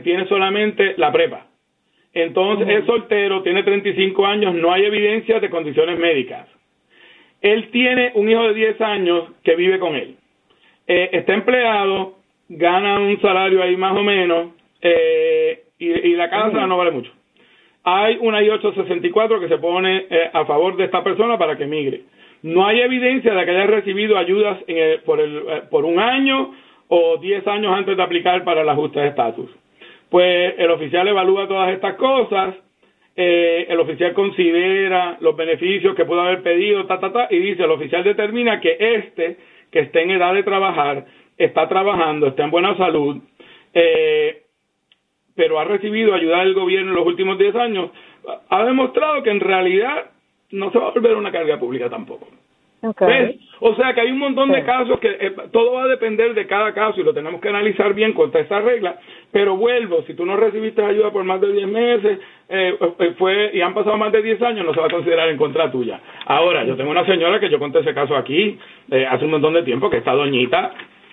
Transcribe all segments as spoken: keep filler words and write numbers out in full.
tiene solamente la prepa. Entonces, uh-huh. es soltero, tiene treinta y cinco años, no hay evidencia de condiciones médicas. Él tiene un hijo de diez años que vive con él. Eh, está empleado, gana un salario ahí más o menos, eh, y, y la casa uh-huh. no vale mucho. Hay una I ocho sesenta y cuatro que se pone eh, a favor de esta persona para que migre. No hay evidencia de que haya recibido ayudas en el, por, el, eh, por un año o diez años antes de aplicar para el ajuste de estatus. Pues el oficial evalúa todas estas cosas, eh, el oficial considera los beneficios que pudo haber pedido, ta, ta, ta, y dice, el oficial determina que este, que esté en edad de trabajar, está trabajando, está en buena salud, eh, pero ha recibido ayuda del gobierno en los últimos diez años, ha demostrado que en realidad no se va a volver una carga pública tampoco. Okay. ¿Ves? O sea que hay un montón sí. de casos que eh, todo va a depender de cada caso y lo tenemos que analizar bien contra esta regla, pero vuelvo, si tú no recibiste ayuda por más de diez meses eh, fue y han pasado más de diez años, no se va a considerar en contra tuya. Ahora, yo tengo una señora que yo conté ese caso aquí eh, hace un montón de tiempo, que esta doñita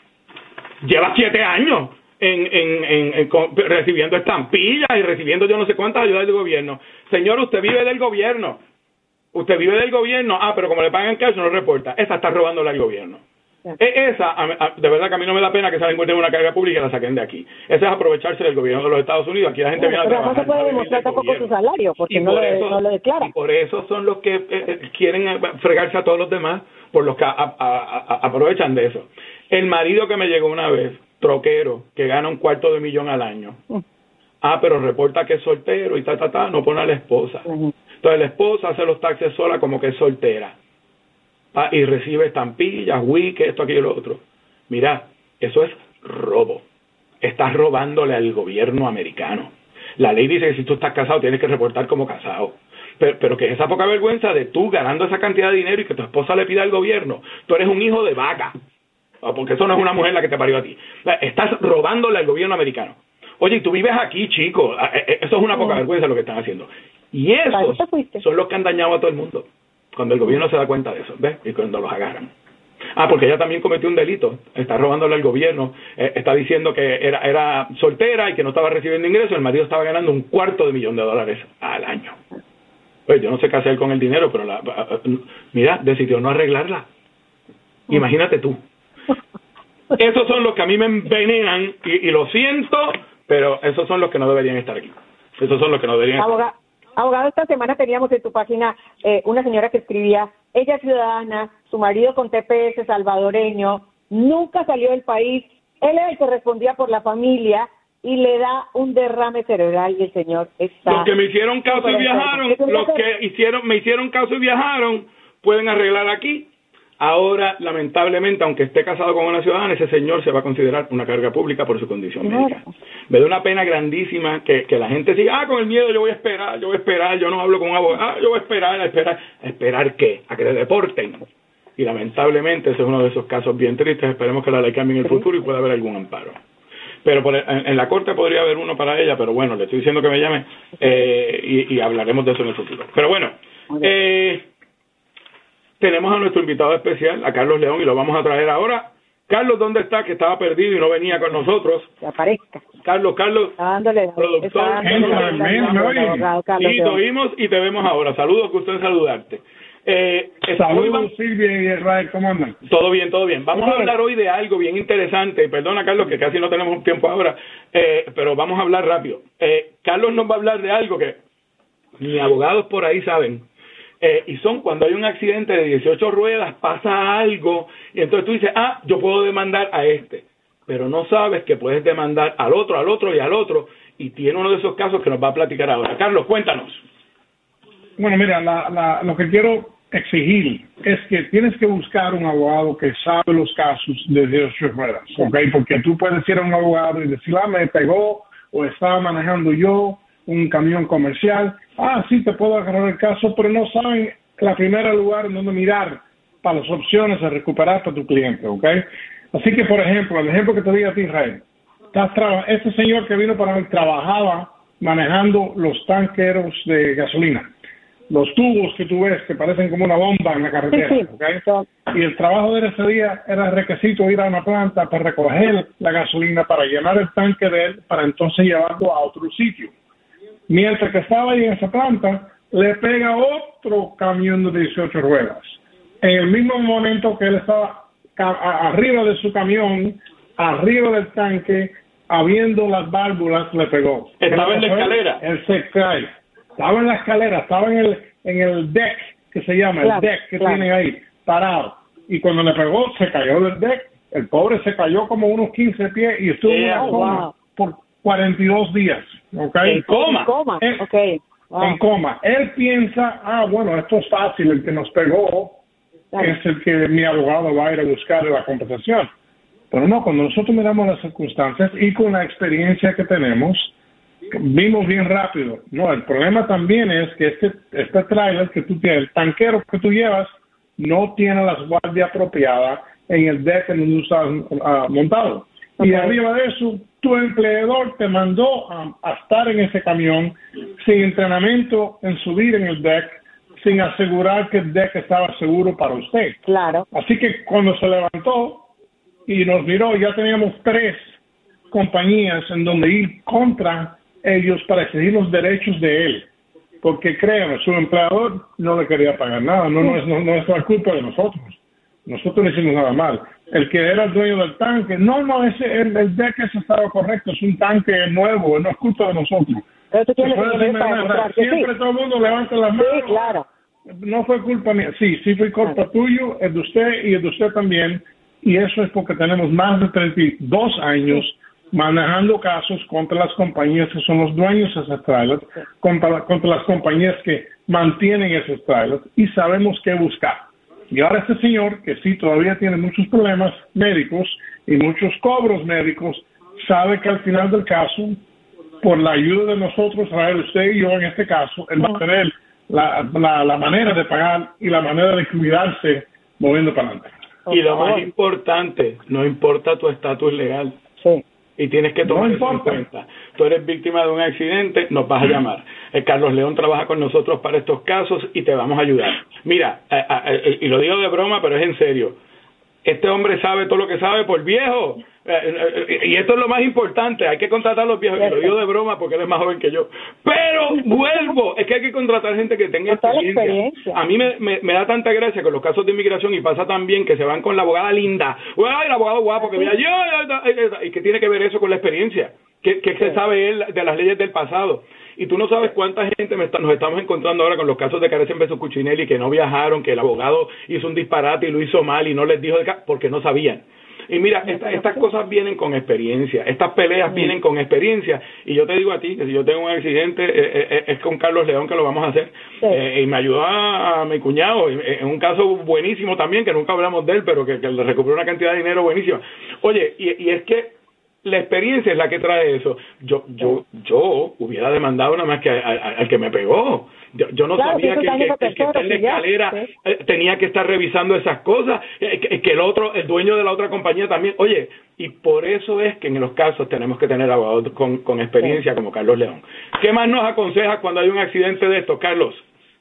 lleva siete años en, en, en, en con, recibiendo estampillas y recibiendo yo no sé cuántas ayudas del gobierno. Señor, usted vive del gobierno. Usted vive del gobierno, ah, pero como le pagan cash no reporta. Esa está robándole al gobierno. Sí. Esa, a, a, de verdad que a mí no me da pena que se la encuentren en una carga pública y la saquen de aquí. Esa es aprovecharse del gobierno de los Estados Unidos. Aquí la gente bueno, viene a trabajar. Pero no se puede demostrar tampoco su salario, porque no, por eso, no lo declara. Y por eso son los que eh, quieren fregarse a todos los demás, por los que a, a, a, aprovechan de eso. El marido que me llegó una vez, troquero, que gana un cuarto de millón al año. Mm. Ah, pero reporta que es soltero y ta, ta, ta, no pone a la esposa. Uh-huh. Entonces la esposa hace los taxes sola como que es soltera. Ah, y recibe estampillas, wiki, esto, aquello y lo otro. Mira, eso es robo. Estás robándole al gobierno americano. La ley dice que si tú estás casado tienes que reportar como casado. Pero, pero que esa poca vergüenza de tú ganando esa cantidad de dinero y que tu esposa le pida al gobierno. Tú eres un hijo de vaca. Porque eso no es una mujer la que te parió a ti. Estás robándole al gobierno americano. Oye, tú vives aquí, chico. Eso es una poca vergüenza lo que están haciendo. Y esos son los que han dañado a todo el mundo. Cuando el gobierno se da cuenta de eso, ¿ves? Y cuando los agarran. Ah, porque ella también cometió un delito. Está robándole al gobierno. Eh, está diciendo que era, era soltera y que no estaba recibiendo ingresos. El marido estaba ganando un cuarto de millón de dólares al año. Pues yo no sé qué hacer con el dinero, pero la, mira, decidió no arreglarla. Imagínate tú. Esos son los que a mí me envenenan y, y lo siento, pero esos son los que no deberían estar aquí. Esos son los que no deberían Abogado, estar aquí. Abogado, esta semana teníamos en tu página eh, una señora que escribía, ella es ciudadana, su marido con T P S salvadoreño, nunca salió del país, él es el que respondía por la familia y le da un derrame cerebral y el señor está... Los que me hicieron caso y viajaron, los que hicieron me hicieron caso y viajaron, pueden arreglar aquí. Ahora, lamentablemente, aunque esté casado con una ciudadana, ese señor se va a considerar una carga pública por su condición médica. Me da una pena grandísima que, que la gente siga, ah, con el miedo yo voy a esperar, yo voy a esperar, yo no hablo con un abogado, ah, yo voy a esperar, a esperar. ¿A esperar qué? A que le deporten. Y lamentablemente ese es uno de esos casos bien tristes. Esperemos que la ley cambie en el futuro y pueda haber algún amparo. Pero por el, en, en la corte podría haber uno para ella, pero bueno, le estoy diciendo que me llame eh, y, y hablaremos de eso en el futuro. Pero bueno, eh... tenemos a nuestro invitado especial, a Carlos León, y lo vamos a traer ahora. Carlos, ¿dónde está? Que estaba perdido y no venía con nosotros. Que aparezca. Carlos, Carlos, está dándole, productor. Está dándole, sí, te oímos y te vemos ahora. Saludos, gusto en saludarte. Eh, Saludos, vamos... Silvia y Israel, ¿cómo andan? Todo bien, todo bien. Vamos a hablar hoy de algo bien interesante. Perdona, Carlos, que casi no tenemos tiempo ahora, eh, pero vamos a hablar rápido. Eh, Carlos nos va a hablar de algo que ni abogados por ahí saben. Eh, y son cuando hay un accidente de dieciocho ruedas, pasa algo, y entonces tú dices, ah, yo puedo demandar a este, pero no sabes que puedes demandar al otro, al otro y al otro, y tiene uno de esos casos que nos va a platicar ahora. Carlos, cuéntanos. Bueno, mira, la, la, lo que quiero exigir es que tienes que buscar un abogado que sabe los casos de dieciocho ruedas, ¿ok? Porque tú puedes ir a un abogado y decir, ah, me pegó, o estaba manejando yo un camión comercial, ah, sí, te puedo agarrar el caso, pero no saben la primera lugar en donde mirar para las opciones de recuperar para tu cliente, ¿ok? Así que, por ejemplo, el ejemplo que te di a ti, Israel, este señor que vino para mí trabajaba manejando los tanqueros de gasolina. los tubos que tú ves que parecen como una bomba en la carretera, sí, sí. ¿okay? Y el trabajo de él ese día era requisito ir a una planta para recoger la gasolina, para llenar el tanque de él, para entonces llevarlo a otro sitio. Mientras que estaba ahí en esa planta, le pega otro camión de dieciocho ruedas. En el mismo momento que él estaba arriba de su camión, arriba del tanque, abriendo las válvulas, le pegó. ¿Estaba en la escalera? Él se cae. Estaba en la escalera, estaba en el en el deck, que se llama, claro, el deck que claro. tienen ahí, parado. Y cuando le pegó, se cayó del deck. El pobre se cayó como unos quince pies y estuvo Yeah, en coma wow. por cuarenta y dos días. ¿Okay? ¿En coma? En coma, Él, okay. Wow. En coma. Él piensa, ah, bueno, esto es fácil, el que nos pegó Claro. es el que mi abogado va a ir a buscar la compensación. Pero no, cuando nosotros miramos las circunstancias y con la experiencia que tenemos, vimos bien rápido. No, el problema también es que este, este trailer que tú tienes, el tanquero que tú llevas, no tiene las guardias apropiadas en el deck en donde tú estás uh, montado. Okay. Y arriba de eso, tu empleador te mandó a, a estar en ese camión sin entrenamiento en subir en el deck, sin asegurar que el deck estaba seguro para usted. Claro. Así que cuando se levantó y nos miró, ya teníamos tres compañías en donde ir contra ellos para exigir los derechos de él. Porque créanme, su empleador no le quería pagar nada, no, no, es, no, no es la culpa de nosotros. Nosotros no hicimos nada mal. El que era el dueño del tanque, no, no, ese, el, el deck ese estaba correcto, es un tanque nuevo, no es culpa de nosotros. Pero tú tienes que demostrar que siempre sí. todo el mundo levanta las manos. Sí, claro. No fue culpa mía. Sí, sí fue culpa claro. tuyo, el de usted y el de usted también. Y eso es porque tenemos más de treinta y dos años sí. manejando casos contra las compañías que son los dueños de esos trailers, sí. contra, contra las compañías que mantienen esos trailers y sabemos qué buscar. Y ahora este señor, que sí todavía tiene muchos problemas médicos y muchos cobros médicos, sabe que al final del caso, por la ayuda de nosotros, Rael, usted y yo en este caso, él va a tener la, la, la manera de pagar y la manera de cuidarse moviendo para adelante. Y lo más importante, no importa tu estatus legal. Sí. Y tienes que tomar no eso en cuenta. Tú eres víctima de un accidente, nos vas a llamar. El Carlos León trabaja con nosotros para estos casos y te vamos a ayudar. Mira, a, a, a, y lo digo de broma, pero es en serio. Este hombre sabe todo lo que sabe por viejo. Y esto es lo más importante. Hay que contratar a los viejos. Y lo digo de broma porque él es más joven que yo. Pero vuelvo. Es que hay que contratar gente que tenga experiencia. experiencia. A mí me, me, me da tanta gracia con los casos de inmigración y pasa también que se van con la abogada linda. ¡Ay, el abogado guapo! Que mira, yo. ¿Y qué tiene que ver eso con la experiencia? ¿Qué, qué se sabe él de las leyes del pasado? Y tú no sabes cuánta gente me está, nos estamos encontrando ahora con los casos de Carecen Beso Cuccinelli, que no viajaron, que el abogado hizo un disparate y lo hizo mal y no les dijo de ca- porque no sabían. Y mira, esta, estas cosas vienen con experiencia, estas peleas vienen con experiencia. Y yo te digo a ti que si yo tengo un accidente, eh, eh, es con Carlos León que lo vamos a hacer. Sí. Eh, y me ayudó a, a mi cuñado, en un caso buenísimo también, que nunca hablamos de él, pero que, que le recuperó una cantidad de dinero buenísima. Oye, y, y es que la experiencia es la que trae eso. Yo yo yo hubiera demandado nada más que al que me pegó. Yo, yo no claro, sabía que, que, que el que está en la escalera sí. eh, tenía que estar revisando esas cosas, eh, que, que el otro, el dueño de la otra compañía también. Oye, y por eso es que en los casos tenemos que tener abogados con, con experiencia sí. como Carlos León. ¿Qué más nos aconseja cuando hay un accidente de esto, Carlos?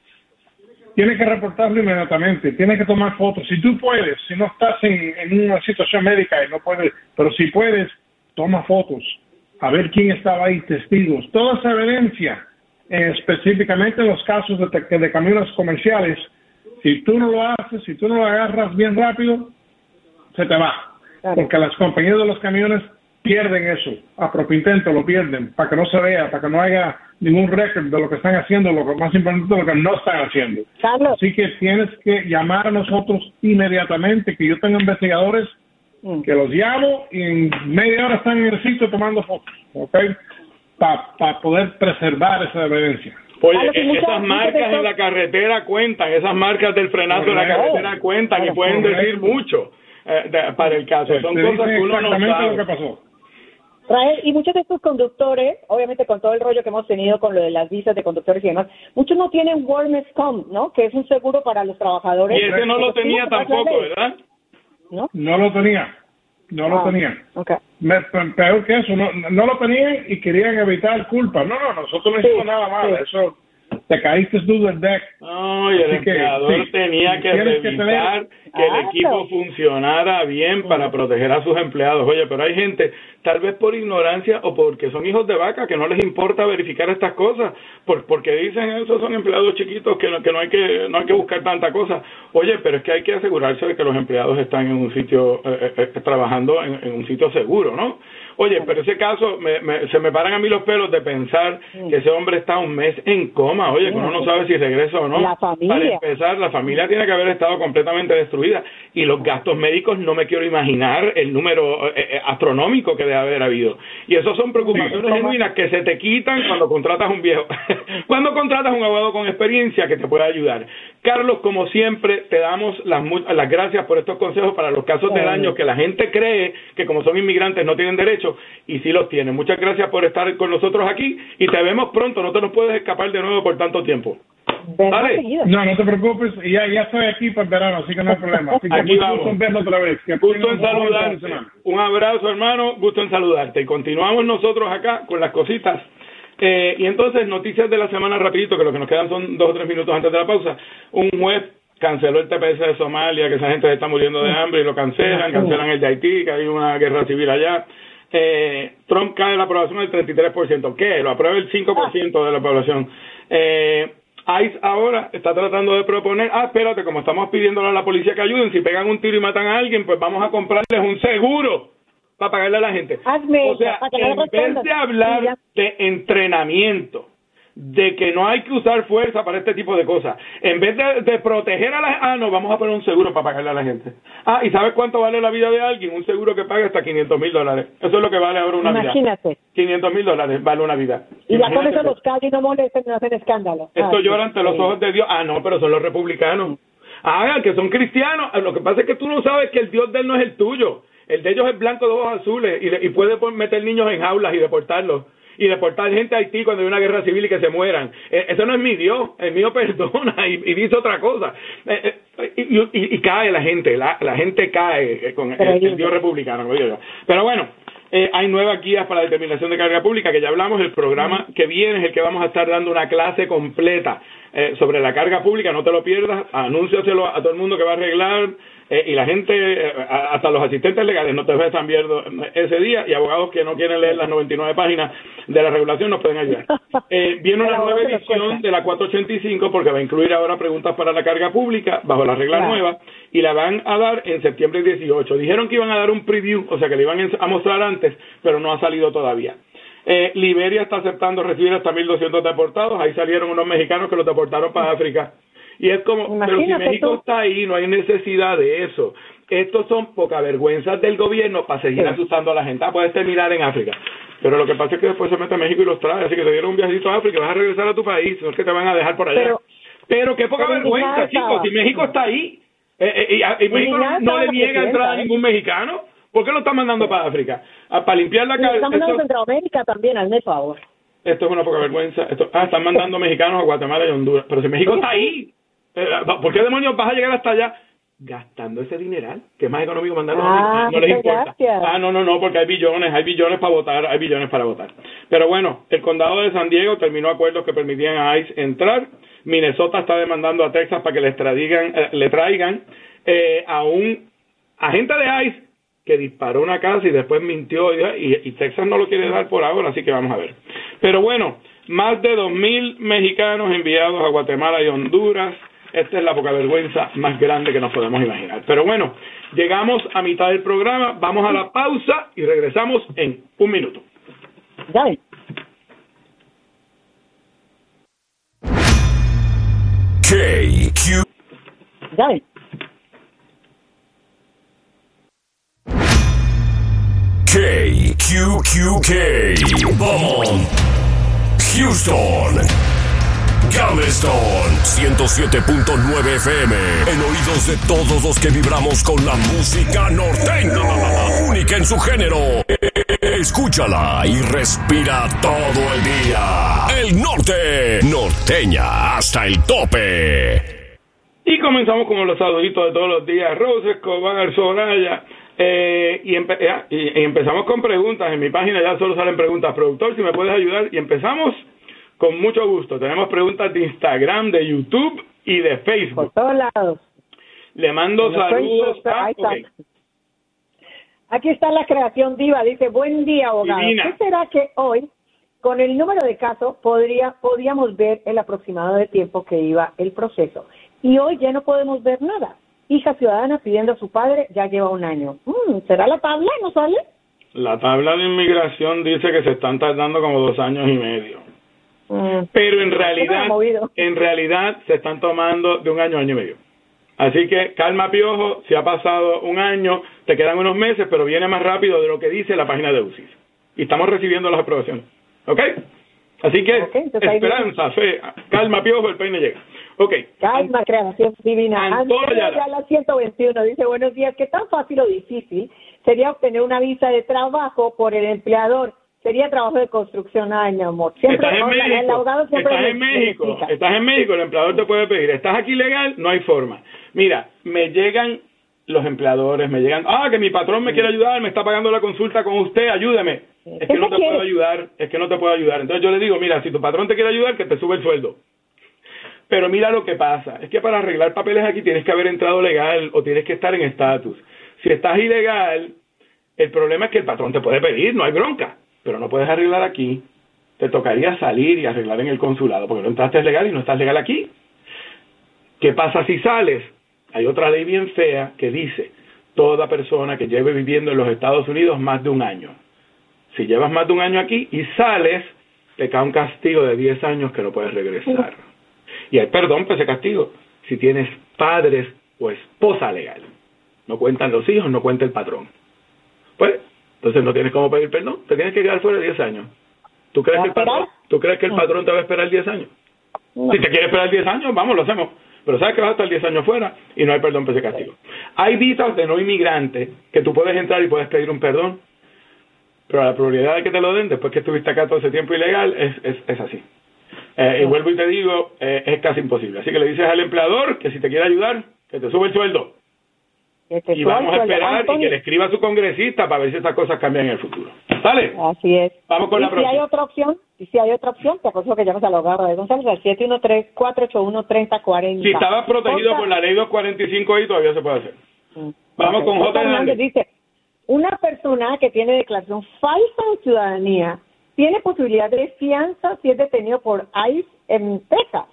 Tienes que reportarlo inmediatamente, tienes que tomar fotos. Si tú puedes, si no estás en, en una situación médica y no puedes, pero si puedes, toma fotos, a ver quién estaba ahí, testigos, toda esa evidencia, eh, específicamente en los casos de, de, de camiones comerciales. Si tú no lo haces, si tú no lo agarras bien rápido, se te va. Claro. Porque las compañías de los camiones pierden eso, a propio intento lo pierden, para que no se vea, para que no haya ningún récord de lo que están haciendo, lo que más importante, lo que no están haciendo. Carlos. Así que tienes que llamar a nosotros inmediatamente, que yo tengo investigadores que los llamo y en media hora están en el sitio tomando fotos, ¿ok? Para pa poder preservar esa evidencia. Oye, ah, eh, esas marcas en la carretera cuentan, esas marcas del frenazo en la carretera cuentan y pueden decir mucho eh, de, para el caso. Son cosas que uno no sabe. Lo que pasó. Rael, y muchos de estos conductores, obviamente con todo el rollo que hemos tenido con lo de las visas de conductores y demás, muchos no tienen Workers' Comp, ¿no? Que es un seguro para los trabajadores. Y ese no lo tenía tampoco, ¿verdad? ¿No? No lo tenía, no ah, lo tenía. Okay. Me, peor que eso, no, no lo tenían y querían evitar culpa. No, no, nosotros no hicimos sí, nada malo. Sí. Eso, te caíste tú del deck. No, y el Así empleador que, sí, tenía que tienes que revisar tener- que el Claro. equipo funcionara bien para proteger a sus empleados. Oye, pero hay gente, tal vez por ignorancia o porque son hijos de vaca, que no les importa verificar estas cosas, por, porque dicen esos son empleados chiquitos que no, que no hay que no hay que buscar tanta cosa. Oye, pero es que hay que asegurarse de que los empleados están en un sitio eh, eh, trabajando en, en un sitio seguro, ¿no? Oye, pero ese caso me, me, se me paran a mí los pelos de pensar que ese hombre está un mes en coma. Oye, que uno no sabe si regresa o no. La familia. Para empezar, la familia tiene que haber estado completamente destruida. Y los gastos médicos, no me quiero imaginar el número eh, eh, astronómico que debe haber habido. Y eso son preocupaciones Sí. genuinas que se te quitan cuando contratas un viejo. Cuando contratas un abogado con experiencia que te pueda ayudar. Carlos, como siempre, te damos las, mu- las gracias por estos consejos para los casos del año que la gente cree que como son inmigrantes no tienen derecho, y sí los tienen. Muchas gracias por estar con nosotros aquí y te vemos pronto. No te nos puedes escapar de nuevo por tanto tiempo. Ven Vale. seguido. No, no te preocupes, ya, ya estoy aquí para el verano, así que no hay problema. Así que Aquí mucho vamos. gusto en verlo otra vez. Que Gusto tengan en un buen fin de saludarte. semana. Un abrazo, hermano. Gusto en saludarte. Y continuamos nosotros acá con las cositas. Eh, y entonces, noticias de la semana rapidito, que lo que nos quedan son dos o tres minutos antes de la pausa. Un juez canceló el T P S de Somalia, que esa gente se está muriendo de hambre y lo cancelan. Cancelan el de Haití, que hay una guerra civil allá. Eh, Trump cae la aprobación del treinta y tres por ciento. ¿Qué? Lo aprueba el cinco por ciento de la población. Eh, ICE ahora está tratando de proponer, ah, espérate, como estamos pidiéndole a la policía que ayuden, si pegan un tiro y matan a alguien, pues vamos a comprarles un seguro para pagarle a la gente. Hazme O sea, para que no en vez respondan. de hablar Sí, ya. de entrenamiento, de que no hay que usar fuerza para este tipo de cosas, en vez de, de proteger a la ah, no, vamos a poner un seguro para pagarle a la gente. Ah, ¿y sabes cuánto vale la vida de alguien? Un seguro que paga hasta quinientos mil dólares. Eso es lo que vale ahora una vida. Imagínate. quinientos mil dólares vale una vida. Y ya con Imagínate eso tú. los callan y no molesten, no hacen escándalo. Esto Ah, llora sí, ante los sí. ojos de Dios. Ah, no, pero son los republicanos. Ah, que son cristianos. Lo que pasa es que tú no sabes que el Dios de él no es el tuyo. El de ellos es blanco de ojos azules y, le- y puede pon- meter niños en jaulas y deportarlos. Y deportar gente a Haití cuando hay una guerra civil y que se mueran. Eh, eso no es mi Dios. El mío perdona y, y dice otra cosa. Eh, eh, y, y- y cae la gente. La, la gente cae eh, con el, el Dios republicano. Oye, yo. Pero bueno. Eh, hay nuevas guías para la determinación de carga pública, que ya hablamos. El programa que viene es el que vamos a estar dando una clase completa eh, sobre la carga pública. No te lo pierdas, anúnciaselo a, a todo el mundo que va a arreglar, eh, y la gente, eh, a- hasta los asistentes legales no te están viendo ese día, y abogados que no quieren leer las noventa y nueve páginas de la regulación nos pueden ayudar. Eh, viene una El abogado nueva se los edición cuenta. de la cuatrocientos ochenta y cinco porque va a incluir ahora preguntas para la carga pública bajo la regla Claro. nueva, y la van a dar en septiembre dieciocho. Dijeron que iban a dar un preview, o sea que le iban a mostrar antes, pero no ha salido todavía. Eh, Liberia está aceptando recibir hasta mil doscientos deportados. Ahí salieron unos mexicanos que los deportaron para África. Y es como, pero si Imagínate México tú. está ahí, no hay necesidad de eso. Estos son poca vergüenzas del gobierno para seguir Sí. asustando a la gente. Ah, puedes terminar en África. Pero lo que pasa es que después se mete a México y los trae. Así que te dieron un viajito a África y vas a regresar a tu país. No es que te van a dejar por allá. Pero- Pero qué poca pero vergüenza, indignada chicos. estaba. Si México está ahí. Eh, eh, y, a- y México Indignada no estaba le la niega presidenta, entrada a ¿eh? ningún mexicano. ¿Por qué lo están mandando para África? Ah, para limpiar la Y estamos calle. en Esto, Centroamérica también, hazme el favor. esto es una poca vergüenza. Esto, ah, están mandando mexicanos a Guatemala y Honduras. Pero si México está ahí, eh, ¿por qué demonios vas a llegar hasta allá? Gastando ese dineral, que es más económico mandarlo Ah, a no les muchas importa. gracias. Ah, no, no, no, porque hay billones, hay billones para votar, hay billones para votar. Pero bueno, el condado de San Diego terminó acuerdos que permitían a ICE entrar. Minnesota está demandando a Texas para que le extradigan, eh, le traigan eh, a un agente de ICE que disparó una casa y después mintió, y, y Texas no lo quiere dar por ahora, así que vamos a ver. Pero bueno, más de dos mil mexicanos enviados a Guatemala y Honduras. Esta es la poca vergüenza más grande que nos podemos imaginar. Pero bueno, llegamos a mitad del programa, vamos a la pausa y regresamos en un minuto. Ya ven. K Q Ya ven. K Q Q K Beaumont, Houston, Galveston, ciento siete punto nueve F M, en oídos de todos los que vibramos con la música norteña, única en su género. Escúchala y respira todo el día. El norte, norteña hasta el tope. Y comenzamos con los saluditos de todos los días. Rose Escobar, Soraya. Eh, y, empe ya, y, y empezamos con preguntas. En mi página ya solo salen preguntas. Productor, si me puedes ayudar. Y empezamos Con mucho gusto. Tenemos preguntas de Instagram, de YouTube y de Facebook. Por todos lados. Le mando Bueno, saludos. soy- A... ahí está. Okay. Aquí está la creación diva. Dice, buen día, abogado. Divina. ¿Qué será que hoy, con el número de casos, podría, podríamos ver el aproximado de tiempo que iba el proceso? Y hoy ya no podemos ver nada. Hija ciudadana pidiendo a su padre, ya lleva un año. Mm, ¿será la tabla? ¿No sale? La tabla de inmigración dice que se están tardando como dos años y medio. Mm. Pero en realidad, movido. en realidad se están tomando de un año a año y medio. Así que calma, Piojo, si ha pasado un año, te quedan unos meses, pero viene más rápido de lo que dice la página de U C I S. Y estamos recibiendo las aprobaciones. ¿Ok? Así que, Okay, esperanza, fe, calma, Piojo, el peine llega. Ok. Calma, creación divina. Antonia. Antonia ya la ciento veintiuno dice, buenos días, ¿qué tan fácil o difícil sería obtener una visa de trabajo por el empleador? Sería trabajo de construcción. Ay, mi amor. Siempre, Estás en oiga, México, el abogado siempre estás me- en me México, explica. estás en México, el empleador te puede pedir. Estás aquí legal, no hay forma. Mira, me llegan los empleadores, me llegan, ah, que mi patrón me quiere ayudar, me está pagando la consulta con usted, ayúdeme. Es que no te puedo ayudar, es que no te puedo ayudar. Entonces yo le digo, mira, si tu patrón te quiere ayudar, que te sube el sueldo. Pero mira lo que pasa, es que para arreglar papeles aquí tienes que haber entrado legal o tienes que estar en estatus. Si estás ilegal, el problema es que el patrón te puede pedir, no hay bronca, pero no puedes arreglar aquí. Te tocaría salir y arreglar en el consulado, porque no entraste legal y no estás legal aquí. ¿Qué pasa si sales? Hay otra ley bien fea que dice, toda persona que lleve viviendo en los Estados Unidos más de un año. Si llevas más de un año aquí y sales, te cae un castigo de diez años que no puedes regresar. Y hay perdón por ese castigo si tienes padres o esposa legal. No cuentan los hijos, no cuenta el patrón. Pues, entonces no tienes cómo pedir perdón, te tienes que quedar fuera de diez años. ¿Tú crees, que el patrón, ¿tú crees que el patrón te va a esperar diez años? No. Si te quiere esperar diez años, vamos, lo hacemos. Pero sabes que vas a estar diez años fuera y no hay perdón por ese castigo. Hay visas de no inmigrante que tú puedes entrar y puedes pedir un perdón, pero la probabilidad de que te lo den después que estuviste acá todo ese tiempo ilegal es, es, es así. Eh, y vuelvo y te digo, eh, es casi imposible. Así que le dices al empleador que si te quiere ayudar, que te sube el sueldo. Este Y vamos a sueldo, esperar Antonio. y que le escriba a su congresista para ver si estas cosas cambian en el futuro. ¿Sale? Así es. Vamos con y la si próxima. hay otra opción, y si hay otra opción, te aconsejo que llames al abogado de González al siete uno tres, cuatro ocho uno, tres cero cuatro cero. Si estabas protegido J- por la ley doscientos cuarenta y cinco I, todavía se puede hacer. Mm. Vamos Ok. con J. Hernández. Dice, una persona que tiene declaración falsa de ciudadanía tiene posibilidad de fianza si es detenido por I C E en Texas.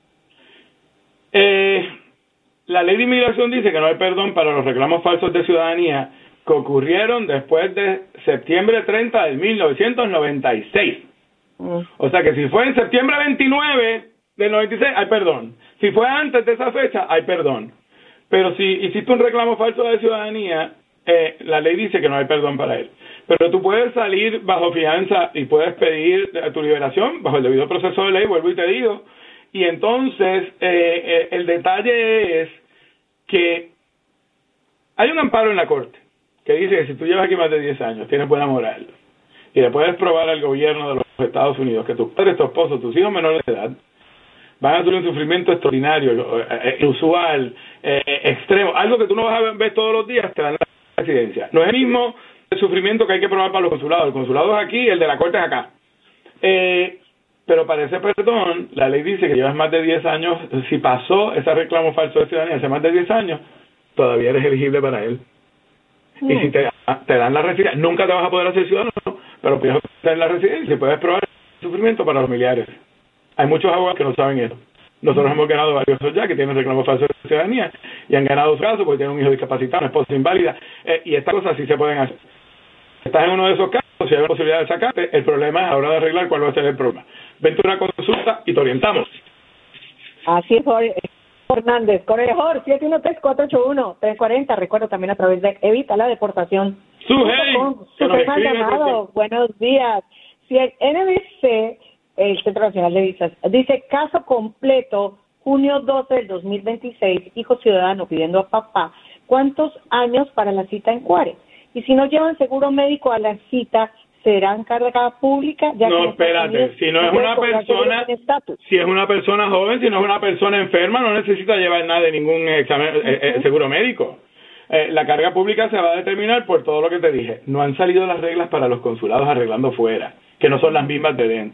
Eh, la ley de inmigración dice que no hay perdón para los reclamos falsos de ciudadanía que ocurrieron después de septiembre treinta de mil novecientos noventa y seis. Mm. O sea que si fue en septiembre veintinueve del noventa y seis, hay perdón. Si fue antes de esa fecha, hay perdón. Pero si hiciste un reclamo falso de ciudadanía, eh, la ley dice que no hay perdón para él. Pero tú puedes salir bajo fianza y puedes pedir tu liberación bajo el debido proceso de ley, vuelvo y te digo. Y entonces, eh, eh, el detalle es que hay un amparo en la corte que dice que si tú llevas aquí más de diez años, tienes buena moral, y le puedes probar al gobierno de los Estados Unidos que tus padres, tu esposo, tus hijos menores de edad van a tener un sufrimiento extraordinario, eh, inusual, eh, extremo, algo que tú no vas a ver todos los días, te dan la residencia. No es el mismo el sufrimiento que hay que probar para los consulados. El consulado es aquí, el de la corte es acá. Eh, pero para ese perdón, la ley dice que llevas más de diez años, si pasó ese reclamo falso de ciudadanía hace más de diez años, todavía eres elegible para él. Mm. Y si te, te dan la residencia, nunca te vas a poder hacer ciudadano, pero puedes tener la residencia y puedes probar el sufrimiento para los familiares. Hay muchos abogados que no saben eso. Nosotros hemos ganado varios ya que tienen reclamos falsos de ciudadanía y han ganado su caso porque tienen un hijo discapacitado, una esposa inválida, eh, y estas cosas sí se pueden hacer. Estás en uno de esos casos, si hay una posibilidad de sacarte, el problema es ahora de arreglar cuál va a ser el problema. Vente a una consulta y te orientamos. Así es, Jorge Hernández. Correjor, siete uno tres, cuatro ocho uno, tres cuatro cero. Recuerdo también a través de Evita la Deportación. Sujei, que nos escribe llamado. porque... Buenos días. Si el N B C, el Centro Nacional de Visas, dice caso completo, junio doce del dos mil veintiséis, hijo ciudadano pidiendo a papá, ¿cuántos años para la cita en Juárez? Y si no llevan seguro médico a la cita, ¿serán carga pública? Ya no, que espérate, si no es una persona, si es una persona joven, si no es una persona enferma, no necesita llevar nada de ningún examen, uh-huh. eh, eh, seguro médico. Eh, la carga pública se va a determinar por todo lo que te dije. No han salido las reglas para los consulados arreglando fuera, que no son las mismas de dentro.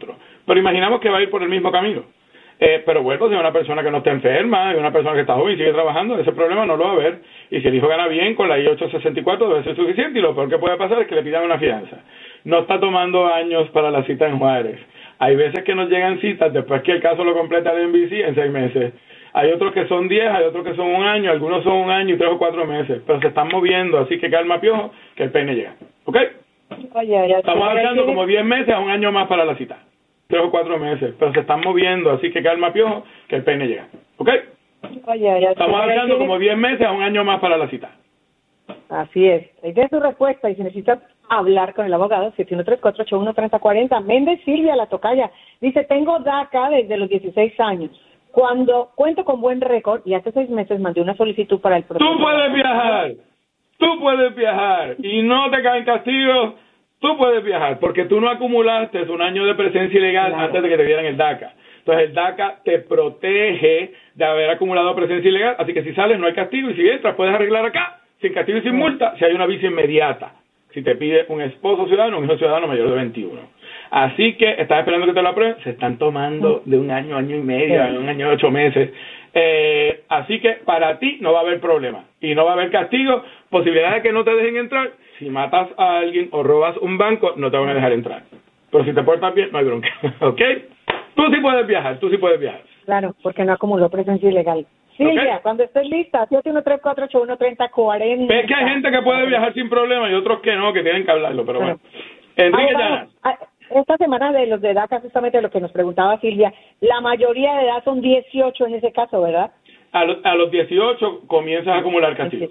pero imaginamos que va a ir por el mismo camino. Eh, pero vuelvo, si es una persona que no está enferma, es una persona que está joven y sigue trabajando, ese problema no lo va a haber. Y si el hijo gana bien, con la I ocho sesenta y cuatro debe ser suficiente, y lo peor que puede pasar es que le pidan una fianza. No está tomando años para la cita en Juárez. Hay veces que nos llegan citas después que el caso lo completa el N B C en seis meses. Hay otros que son diez, hay otros que son un año, algunos son un año y tres o cuatro meses, pero se están moviendo, así que calma, Piojo, que el peine llega. ¿Ok? Oye, ya Estamos hablando como diez meses a un año más para la cita. Tres o cuatro meses, pero se están moviendo, así que calma, Piojo, que el peine llega. ¿Ok? Oye, ya Estamos hablando tiene... como diez meses a un año más para la cita. Así es. Ahí tiene su respuesta, y si necesitas hablar con el abogado, siete uno tres, cuatro ocho uno, tres cero cuatro cero. Méndez Silvia, la tocaya, dice, tengo DACA desde los dieciséis años. Cuando cuento con buen récord, y hace seis meses mandé una solicitud para el proceso. Tú puedes viajar, tú puedes viajar, y no te caen castigos. Tú puedes viajar, porque tú no acumulaste un año de presencia ilegal claro. antes de que te dieran el DACA. Entonces el DACA te protege de haber acumulado presencia ilegal, así que si sales no hay castigo, y si entras puedes arreglar acá, sin castigo y sin multa, si hay una visa inmediata. Si te pide un esposo ciudadano, un hijo ciudadano mayor de veintiuno. Así que estás esperando que te lo aprueben, se están tomando de un año, año y medio, sí. un año y ocho meses. Eh, así que para ti no va a haber problema y no va a haber castigo, posibilidad de que no te dejen entrar. Si matas a alguien o robas un banco, no te van a dejar entrar. Pero si te portas bien, no hay bronca. ¿Ok? Tú sí puedes viajar, tú sí puedes viajar. Claro, porque no acumuló presencia ilegal. Silvia, okay. Cuando estés lista, siete uno tres, cuatro ocho uno, tres cero cuatro cero. Ves que hay gente que puede viajar sin problema y otros que no, que tienen que hablarlo, pero bueno. Enrique Llanas. Esta semana de los de DACA, justamente lo que nos preguntaba Silvia, la mayoría de edad son dieciocho en ese caso, ¿verdad? A, lo, a los dieciocho comienzas a acumular castigo.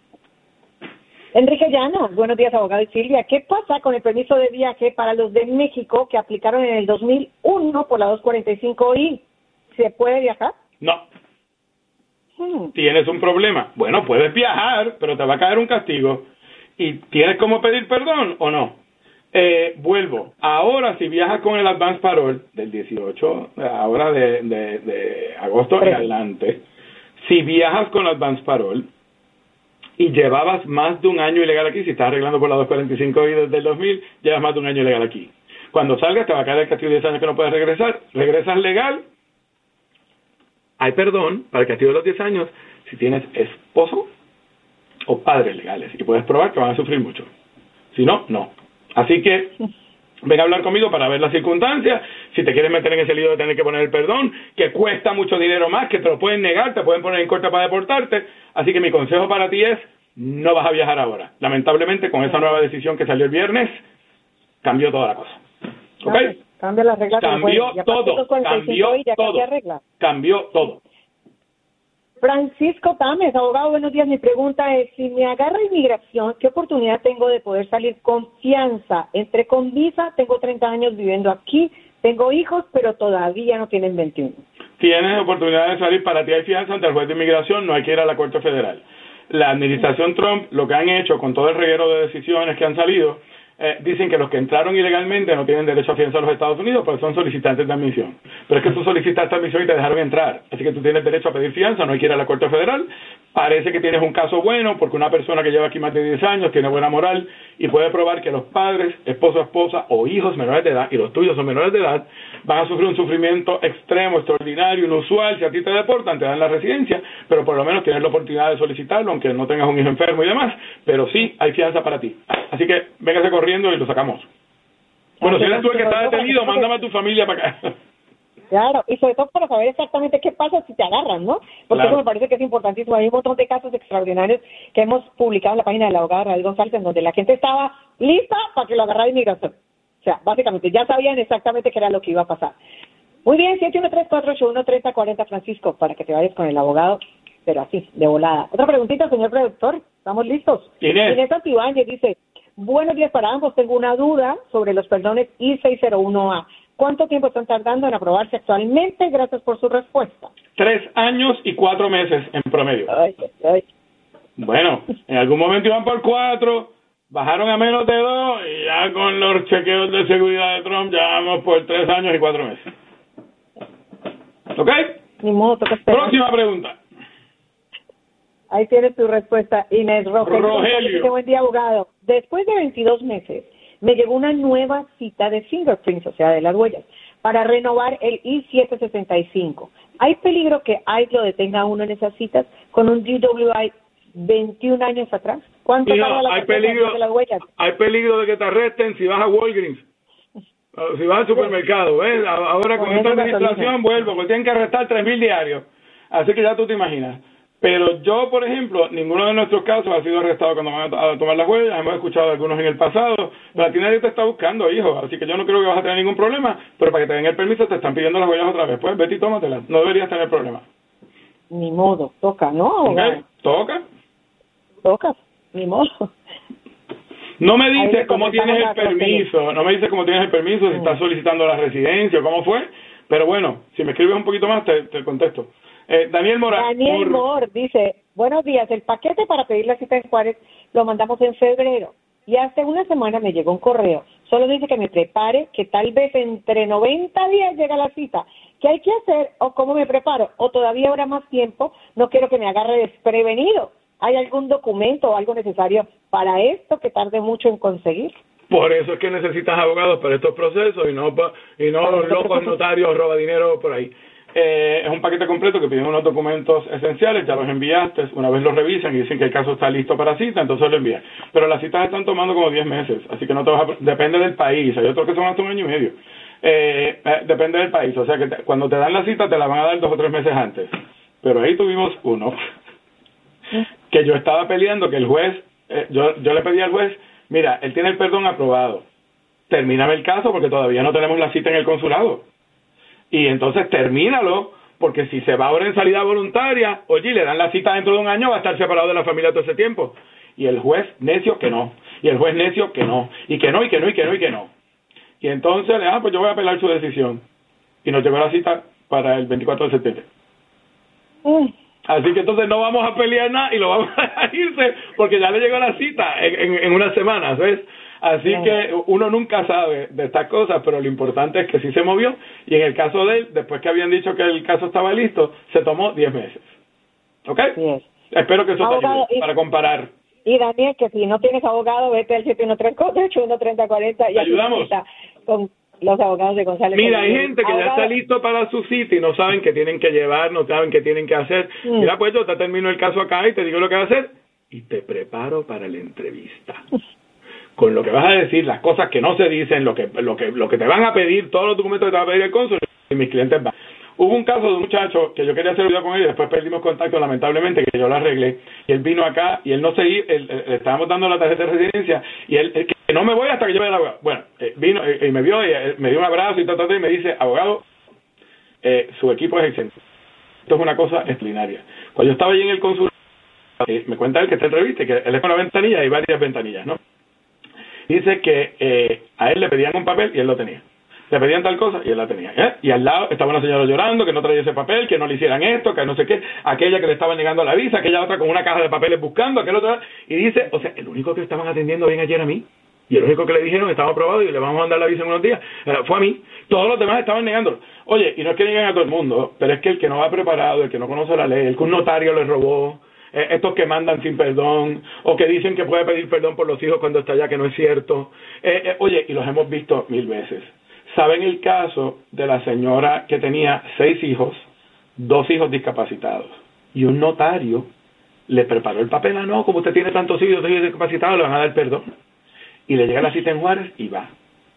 Enrique Llanas, buenos días, abogado y Silvia. ¿Qué pasa con el permiso de viaje para los de México que aplicaron en el dos mil uno por la doscientos cuarenta y cinco I? ¿Se puede viajar? No. Hmm. ¿Tienes un problema? Bueno, puedes viajar, pero te va a caer un castigo. ¿Y tienes cómo pedir perdón o no? Eh, vuelvo. Ahora, si viajas con el Advance Parole del dieciocho, ahora de, de, de agosto en adelante, si viajas con Advance Parole y llevabas más de un año ilegal aquí, si estás arreglando por la doscientos cuarenta y cinco I desde el dos mil, llevas más de un año ilegal aquí. Cuando salgas te va a caer el castigo de diez años que no puedes regresar. Regresas legal, hay perdón para el castigo de los diez años si tienes esposo o padres legales, y puedes probar que van a sufrir mucho. Si no, no. Así que ven a hablar conmigo para ver las circunstancias. Si te quieres meter en ese lío de tener que poner el perdón, que cuesta mucho dinero más, que te lo pueden negar, te pueden poner en corte para deportarte. Así que mi consejo para ti es, no vas a viajar ahora. Lamentablemente, con esa nueva decisión que salió el viernes, cambió toda la cosa. ¿Ok? Cambia la regla. Cambió todo, cambió todo, cambió todo. Francisco Tames, abogado, buenos días. Mi pregunta es, si me agarra inmigración, ¿qué oportunidad tengo de poder salir con fianza? Entré con visa, tengo treinta años viviendo aquí, tengo hijos, pero todavía no tienen veintiuno. Tienes oportunidad de salir, para ti hay fianza ante el juez de inmigración, no hay que ir a la Corte Federal. La administración Trump, lo que han hecho con todo el reguero de decisiones que han salido, Eh, dicen que los que entraron ilegalmente no tienen derecho a fianza a los Estados Unidos, pues son solicitantes de admisión. Pero es que tú solicitaste admisión y te dejaron entrar, así que tú tienes derecho a pedir fianza, no hay que ir a la Corte Federal. Parece que tienes un caso bueno, porque una persona que lleva aquí más de diez años tiene buena moral y puede probar que los padres, esposo, esposa o hijos menores de edad, y los tuyos son menores de edad, van a sufrir un sufrimiento extremo, extraordinario, inusual. Si a ti te deportan, te dan la residencia, pero por lo menos tienes la oportunidad de solicitarlo, aunque no tengas un hijo enfermo y demás, pero sí hay fianza para ti. Así que véngase corriendo y lo sacamos. Bueno, si eres tú el que está detenido, mándame a tu familia para acá. Claro, y sobre todo para saber exactamente qué pasa si te agarran, ¿no? Porque claro, eso me parece que es importantísimo. Hay un montón de casos extraordinarios que hemos publicado en la página de la abogada Raquel González, en donde la gente estaba lista para que lo agarrara de inmigración. O sea, básicamente ya sabían exactamente qué era lo que iba a pasar. Muy bien, siete uno tres, cuatro ocho uno, tres cero cuatro cero, Francisco, para que te vayas con el abogado, pero así, de volada. Otra preguntita, señor productor, ¿estamos listos? ¿Quién es? Inés Antibáñez dice, buenos días para ambos, tengo una duda sobre los perdones I seis cero uno A. ¿Cuánto tiempo están tardando en aprobarse actualmente? Gracias por su respuesta. Tres años y cuatro meses en promedio. Ay, ay. Bueno, en algún momento iban por cuatro, bajaron a menos de dos y ya con los chequeos de seguridad de Trump ya vamos por tres años y cuatro meses. ¿Ok? Ni modo, toca esperar. Próxima pregunta. Ahí tienes tu respuesta, Inés Rogelio. Rogelio. Buen día, abogado. Después de veintidós meses, me llegó una nueva cita de fingerprints, o sea, de las huellas, para renovar el I siete sesenta y cinco. ¿Hay peligro que I C E lo detenga a uno en esas citas con un D W I veintiún años atrás? ¿Cuánto Hijo, tarda la hay peligro, de las huellas? hay peligro de que te arresten si vas a Walgreens, si vas al supermercado, ¿ves? Ahora con esta administración vuelvo, porque tienen que arrestar tres mil diarios, así que ya tú te imaginas. Pero yo, por ejemplo, ninguno de nuestros casos ha sido arrestado cuando van a tomar las huellas. Hemos escuchado algunos en el pasado, pero a ti nadie te está buscando, hijo, así que yo no creo que vas a tener ningún problema, pero para que te den el permiso te están pidiendo las huellas otra vez. Pues vete y tómatelas, no deberías tener problema. Ni modo, toca, ¿no? ¿Okay? ¿Toca? Toca, ni modo. No me dice cómo tienes el permiso, no me dice cómo tienes el permiso, si estás solicitando la residencia, cómo fue, pero bueno, si me escribes un poquito más te, te contesto. Eh, Daniel Mora. Daniel Mor dice, buenos días, el paquete para pedir la cita en Juárez lo mandamos en febrero y hace una semana me llegó un correo, solo dice que me prepare, que tal vez entre noventa días llega la cita. ¿Qué hay que hacer o cómo me preparo? O todavía habrá más tiempo, no quiero que me agarre desprevenido. ¿Hay algún documento o algo necesario para esto que tarde mucho en conseguir? Por eso es que necesitas abogados para estos procesos y no y no los locos notarios roba dinero por ahí. Eh, es un paquete completo que piden unos documentos esenciales, ya los enviaste, una vez los revisan y dicen que el caso está listo para cita, entonces lo envías. Pero las citas están tomando como diez meses, así que no te vas a, depende del país, hay otros que son hasta un año y medio. Eh, eh, depende del país, o sea que te, cuando te dan la cita te la van a dar dos o tres meses antes. Pero ahí tuvimos uno, que yo estaba peleando, que el juez, eh, yo, yo le pedí al juez, mira, él tiene el perdón aprobado, termíname el caso porque todavía no tenemos la cita en el consulado. Y entonces termínalo, porque si se va ahora en salida voluntaria, oye, le dan la cita dentro de un año, va a estar separado de la familia todo ese tiempo. Y el juez necio que no, y el juez necio que no, y que no, y que no, y que no, y que no. Y entonces, ah, pues yo voy a apelar su decisión. Y nos llegó la cita para el veinticuatro de septiembre. Mm. Así que entonces no vamos a pelear nada y lo vamos a irse, porque ya le llegó la cita en, en, en unas semanas, ¿ves? Así yeah. que uno nunca sabe de estas cosas, pero lo importante es que sí se movió, y en el caso de él, después que habían dicho que el caso estaba listo, se tomó diez meses. ¿Ok? Yes. Espero que eso abogado, te ayude para comparar. Y Daniel, que si no tienes abogado, vete al siete uno tres ocho uno tres cero cuatro cero y ayudamos con los abogados de González. Mira, hay gente que abogado. ya está listo para su cita y no saben qué tienen que llevar, no saben qué tienen que hacer. Mm. Mira, pues yo te termino el caso acá y te digo lo que vas a hacer y te preparo para la entrevista. Con lo que vas a decir, las cosas que no se dicen, lo que lo que lo que te van a pedir, todos los documentos que te va a pedir el cónsul, y mis clientes van. Hubo un caso de un muchacho que yo quería hacer video con él y después perdimos contacto, lamentablemente, que yo lo arreglé, y él vino acá y él no seguía, él, él, le estábamos dando la tarjeta de residencia y él, él que no me voy hasta que lleve el abogado. Bueno, eh, vino y, y me vio y eh, me dio un abrazo y tal, tal, y me dice, abogado, eh, su equipo es excelente. Esto es una cosa extraordinaria. Cuando yo estaba allí en el consulado, eh, me cuenta él que está en revista, que él es con una ventanilla y varias ventanillas, ¿no? Dice que eh, a él le pedían un papel y él lo tenía. Le pedían tal cosa y él la tenía. ¿eh? Y al lado estaba una señora llorando que no traía ese papel, que no le hicieran esto, que no sé qué. Aquella que le estaban negando la visa, aquella otra con una caja de papeles buscando, aquel otro. Y dice, o sea, el único que estaban atendiendo bien ayer a mí, y el único que le dijeron estaba aprobado y le vamos a mandar la visa en unos días, eh, fue a mí. Todos los demás estaban negándolo. Oye, y no es que nieguen a todo el mundo, pero es que el que no va preparado, el que no conoce la ley, el que un notario le robó, estos que mandan sin perdón, o que dicen que puede pedir perdón por los hijos cuando está allá, que no es cierto. Eh, eh, oye, y los hemos visto mil veces. ¿Saben el caso de la señora que tenía seis hijos, dos hijos discapacitados? Y un notario le preparó el papel, ah, no, como usted tiene tantos hijos, dos hijos discapacitados, le van a dar perdón. Y le llega la cita en Juárez y va.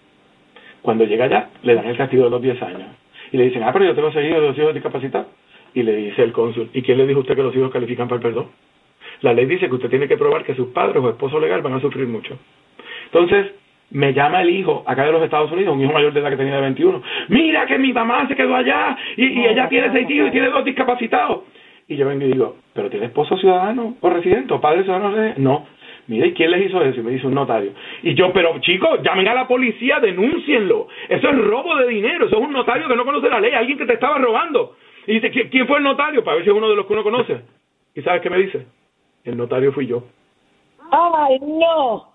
Cuando llega allá, le dan el castigo de los diez años. Y le dicen, ah, pero yo tengo seis hijos, dos hijos discapacitados. Y le dice el cónsul, ¿y quién le dijo a usted que los hijos califican para el perdón? La ley dice que usted tiene que probar que sus padres o esposo legal van a sufrir mucho. Entonces, me llama el hijo acá de los Estados Unidos, un hijo mayor de edad que tenía de veintiuno. Mira que mi mamá se quedó allá y, y ella tiene seis hijos y tiene dos discapacitados. Y yo vengo y digo, ¿pero tiene esposo ciudadano o residente o padre ciudadano o residente? No. Mira, ¿y quién les hizo eso? Y me dice un notario. Y yo, pero chicos, llamen a la policía, denúncienlo. Eso es robo de dinero, eso es un notario que no conoce la ley, alguien que te estaba robando. Y dice, ¿quién fue el notario? Para ver si es uno de los que uno conoce. ¿Y sabes qué me dice? El notario fui yo. ¡Ay, no!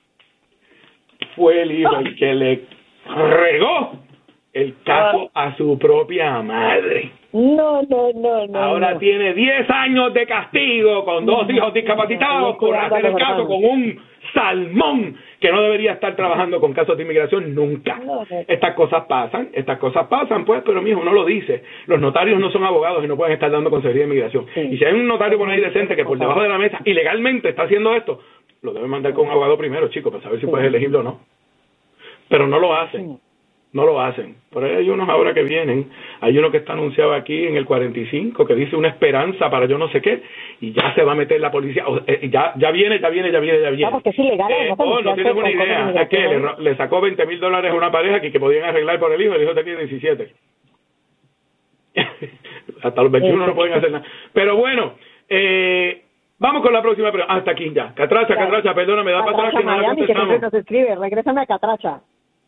Fue el hijo el que le regó el caso a su propia madre. No, no, no, no. Ahora no. tiene diez años de castigo con dos hijos discapacitados por hacer el caso con un salmón que no debería estar trabajando con casos de inmigración nunca. Estas cosas pasan, estas cosas pasan, pues, pero mijo, uno lo dice. Los notarios no son abogados y no pueden estar dando consejería de inmigración. Sí. Y si hay un notario por ahí decente que por debajo de la mesa ilegalmente está haciendo esto, lo deben mandar con un abogado primero, chicos, para saber si sí. puedes elegirlo o no. Pero no lo hacen. Sí. No lo hacen. Por ahí hay unos ahora que vienen. Hay uno que está anunciado aquí en el cuarenta y cinco que dice una esperanza para yo no sé qué y ya se va a meter la policía. O, eh, ya ya viene, ya viene, ya viene, ya viene. Ah, porque es ilegal. Eh, no, oh, no tienes una idea. Es que le, le sacó veinte mil dólares a una pareja que, que podían arreglar por el hijo. El hijo tenía diecisiete. Hasta los veintiuno no pueden hacer nada. Pero bueno, eh, vamos con la próxima pregunta. Hasta aquí ya. Catracha, ya. Catracha, perdona, me da para atrás que no la contestamos. Que nos escribe, regrésame a Catracha.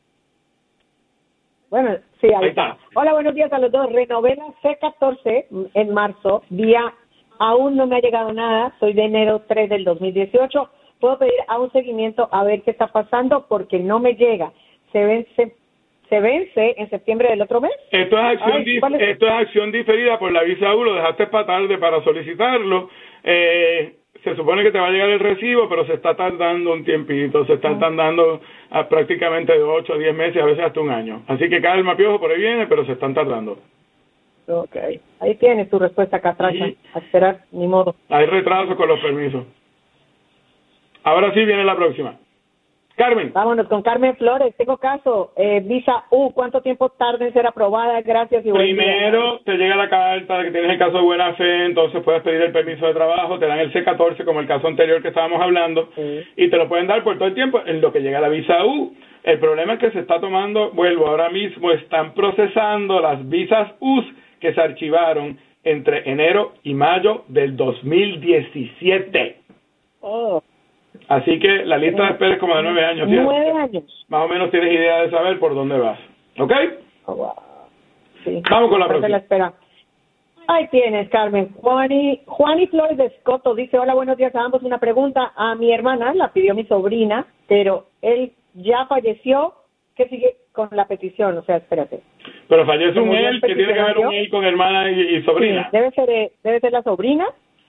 Bueno, sí, ahí, ahí está. está. Hola, buenos días a los dos. Renové la C catorce en marzo. Día, aún no me ha llegado nada. Soy de enero tres del dos mil dieciocho. Puedo pedir a un seguimiento a ver qué está pasando porque no me llega. Se vence, se vence en septiembre del otro mes. Esto es acción, Ay, dif- es? Esto es acción diferida por la visa U. Lo dejaste para tarde para solicitarlo. Eh... Se supone que te va a llegar el recibo, pero se está tardando un tiempito, se está tardando a prácticamente de ocho a diez meses, a veces hasta un año. Así que calma, Piojo, por ahí viene, pero se están tardando. Ok, ahí tienes tu respuesta, Catracha. Sí. A esperar, ni modo. Hay retraso con los permisos. Ahora sí viene la próxima. Carmen. Vámonos con Carmen Flores. Tengo caso, eh, visa U, ¿cuánto tiempo tarda en ser aprobada? Gracias y buen Primero día. Te llega la carta de que tienes el caso de buena fe, entonces puedes pedir el permiso de trabajo, te dan el C catorce como el caso anterior que estábamos hablando, sí. y te lo pueden dar por todo el tiempo en lo que llega la visa U. El problema es que se está tomando, vuelvo, ahora mismo están procesando las visas U que se archivaron entre enero y mayo del dos mil diecisiete. Oh. Así que la lista de espera es como de nueve años. ¿Cierto? Nueve años. Más o menos tienes idea de saber por dónde vas. ¿Ok? Oh, wow. Sí. Vamos con la próxima. La espera. Ahí tienes, Carmen. Juani, Juani Flores de Escoto dice, hola, buenos días a ambos. Una pregunta a mi hermana, la pidió mi sobrina, pero él ya falleció. ¿Qué sigue con la petición? O sea, espérate. Pero fallece un él, que tiene que haber un él con hermana y, y sobrina. Sí, debe ser, debe ser la sobrina.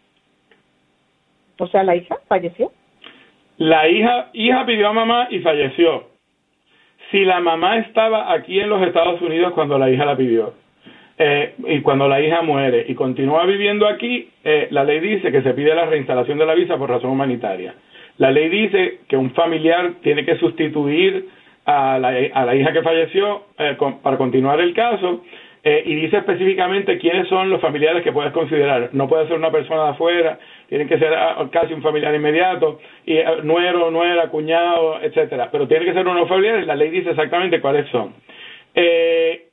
O sea, la hija falleció. La hija, hija pidió a mamá y falleció. Si la mamá estaba aquí en los Estados Unidos cuando la hija la pidió, eh, y cuando la hija muere y continúa viviendo aquí, eh, la ley dice que se pide la reinstalación de la visa por razón humanitaria. La ley dice que un familiar tiene que sustituir a la, a la hija que falleció eh, con, para continuar el caso, eh, y dice específicamente quiénes son los familiares que puedes considerar. No puede ser una persona de afuera, tienen que ser uh, casi un familiar inmediato, y uh, nuero, nuera, cuñado, etcétera. Pero tiene que ser unos familiares, la ley dice exactamente cuáles son. Eh,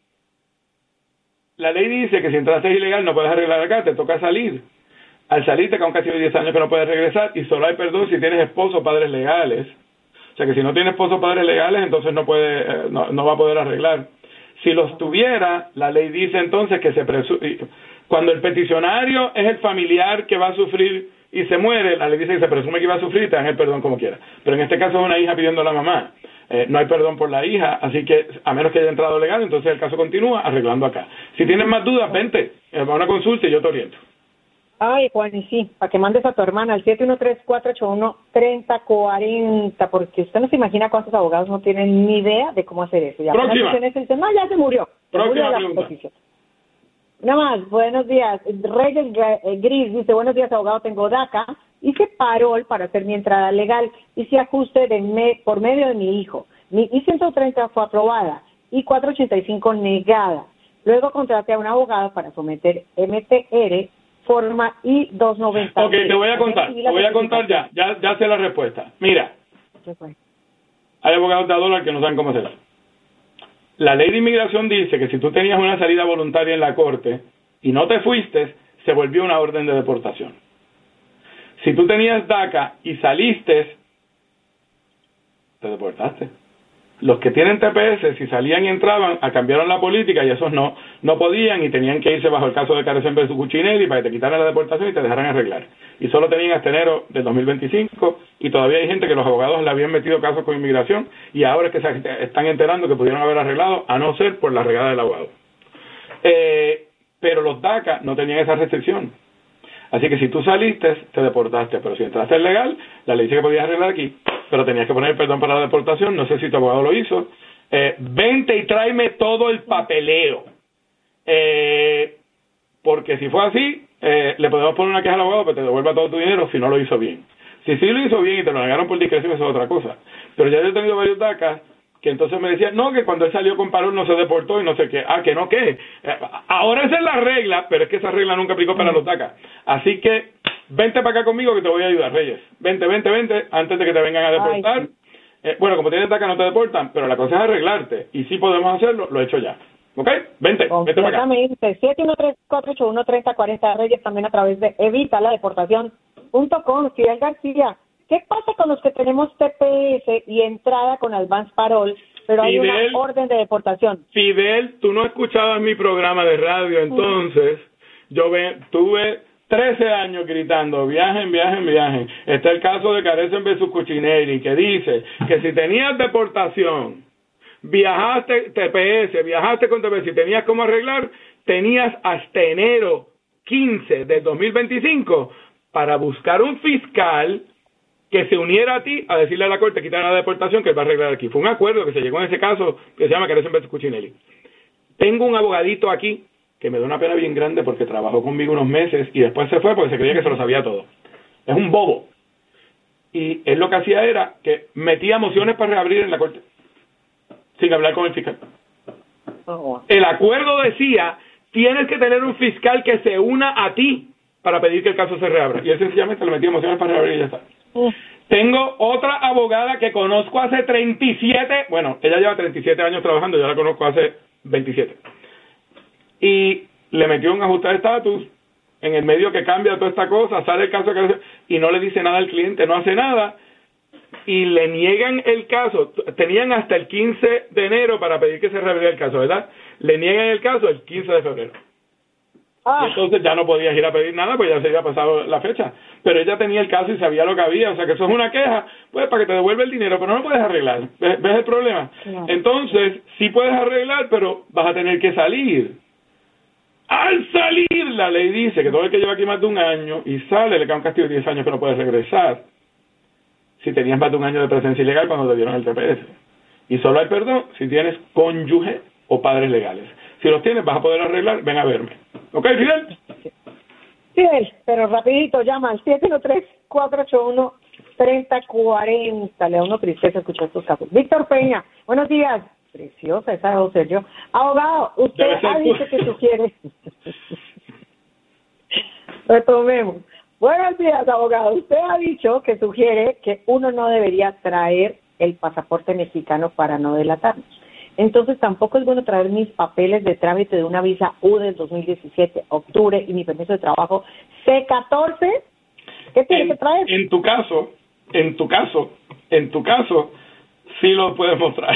la ley dice que si entraste ilegal no puedes arreglar acá, te toca salir. Al salir te quedan casi diez años que no puedes regresar, y solo hay perdón si tienes esposo o padres legales. O sea que si no tiene esposo o padres legales, entonces no puede, eh, no, no va a poder arreglar. Si los tuviera, la ley dice entonces que se presume, cuando el peticionario es el familiar que va a sufrir y se muere, la ley dice que se presume que va a sufrir y te dan el perdón como quiera. Pero en este caso es una hija pidiendo a la mamá. Eh, no hay perdón por la hija, así que a menos que haya entrado legal, entonces el caso continúa arreglando acá. Si tienes más dudas, vente, eh, va a una consulta y yo te oriento. Ay, Juan, y sí, para que mandes a tu hermana al siete uno tres, cuatro ocho uno, tres cero cuatro cero, porque usted no se imagina cuántos abogados no tienen ni idea de cómo hacer eso. Ya Próxima. Dice, no, ya se murió. Se Próxima murió pregunta. Nada más, buenos días. Reyes Gris dice, buenos días, abogado, tengo DACA. Hice parol para hacer mi entrada legal. Hice ajuste de me, por medio de mi hijo. Mi I ciento treinta fue aprobada y cuatrocientos ochenta y cinco negada. Luego contraté a un abogado para someter M T R forma I doscientos noventa. Ok, te voy a contar, te voy a contar ya, ya, ya sé la respuesta. Mira, hay abogados de a dólar que no saben cómo hacerlo. La ley de inmigración dice que si tú tenías una salida voluntaria en la corte y no te fuiste, se volvió una orden de deportación. Si tú tenías DACA y saliste, te deportaste. Los que tienen T P S, si salían y entraban, cambiaron la política y esos no no podían y tenían que irse bajo el caso de Carecen versus Cuccinelli para que te quitaran la deportación y te dejaran arreglar. Y solo tenían hasta enero del dos mil veinticinco y todavía hay gente que los abogados le habían metido casos con inmigración y ahora es que se están enterando que pudieron haber arreglado a no ser por la regada del abogado. Eh, pero los DACA no tenían esa restricción. Así que si tú saliste, te deportaste, pero si entraste legal, la ley dice que podías arreglar aquí, pero tenías que poner perdón para la deportación, no sé si tu abogado lo hizo. Eh, vente y tráeme todo el papeleo. Eh, porque si fue así, eh, le podemos poner una queja al abogado para que te devuelva todo tu dinero si no lo hizo bien. Si sí lo hizo bien y te lo negaron por discreción, eso es otra cosa. Pero ya yo he tenido varios D A C A que entonces me decían, no, que cuando él salió con parol no se deportó y no sé qué. Ah, que no, ¿qué? Eh, ahora esa es la regla, pero es que esa regla nunca aplicó para los D A C A. Así que vente para acá conmigo que te voy a ayudar, Reyes. Vente, vente, vente, antes de que te vengan a deportar. Ay, sí. eh, bueno, como tienes D A C A no te deportan, pero la cosa es arreglarte. Y si podemos hacerlo, lo he hecho ya. ¿Ok? Vente, vente para acá. siete uno tres, cuatro ocho uno, tres cero cuatro cero, Reyes, también a través de evita la deportación punto com. Fidel García, ¿qué pasa con los que tenemos T P S y entrada con Advance Parole, pero hay Fidel, una orden de deportación? Fidel, tú no escuchabas mi programa de radio, entonces mm. yo ve, tuve trece años gritando, viajen, viajen, viajen. Está el caso de Carecen versus Cuccinelli, que dice que si tenías deportación, viajaste T P S, viajaste con T P S, si tenías cómo arreglar, tenías hasta enero quince del dos mil veinticinco para buscar un fiscal que se uniera a ti a decirle a la corte quitar la deportación que él va a arreglar aquí. Fue un acuerdo que se llegó en ese caso que se llama Carecen versus Cuccinelli. Tengo un abogadito aquí que me da una pena bien grande porque trabajó conmigo unos meses y después se fue porque se creía que se lo sabía todo. Es un bobo. Y él lo que hacía era que metía mociones para reabrir en la corte sin hablar con el fiscal. Oh. El acuerdo decía, tienes que tener un fiscal que se una a ti para pedir que el caso se reabra. Y él sencillamente le metía mociones para reabrir y ya está. Uh. Tengo otra abogada que conozco hace treinta y siete, bueno, ella lleva treinta y siete años trabajando, yo la conozco hace veintisiete. Y le metió un ajuste de estatus en el medio que cambia toda esta cosa, sale el caso que y no le dice nada al cliente, no hace nada, y le niegan el caso. Tenían hasta el quince de enero para pedir que se reabriera el caso, ¿verdad? Le niegan el caso el quince de febrero. Ah. Y entonces ya no podías ir a pedir nada, pues ya se había pasado la fecha. Pero ella tenía el caso y sabía lo que había, o sea que eso es una queja, pues para que te devuelva el dinero, pero no lo puedes arreglar. ¿Ves, ves el problema? Claro. Entonces, sí puedes arreglar, pero vas a tener que salir. Al salir, la ley dice que todo el que lleva aquí más de un año y sale, le cae un castigo de diez años que no puede regresar. Si tenías más de un año de presencia ilegal cuando te dieron el T P S. Y solo hay perdón si tienes cónyuge o padres legales. Si los tienes, vas a poder arreglar, ven a verme. ¿Ok, Fidel? Fidel, pero rapidito, llama al siete uno tres, cuatro ocho uno, tres cero cuatro cero. Le da uno tristeza escuchar estos casos. Víctor Peña, buenos días. Preciosa esa de Sergio. Abogado, usted ha dicho que sugiere. Retomemos. Buenos días, abogado. Usted ha dicho que sugiere que uno no debería traer el pasaporte mexicano para no delatarnos. Entonces, tampoco es bueno traer mis papeles de trámite de una visa U del dos mil diecisiete, octubre, y mi permiso de trabajo C catorce. ¿Qué tiene que traer? En tu caso, en tu caso, en tu caso, sí lo puedes mostrar.